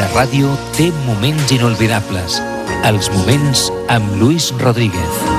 La ràdio té moments inolvidables. Els moments amb Luis Rodríguez.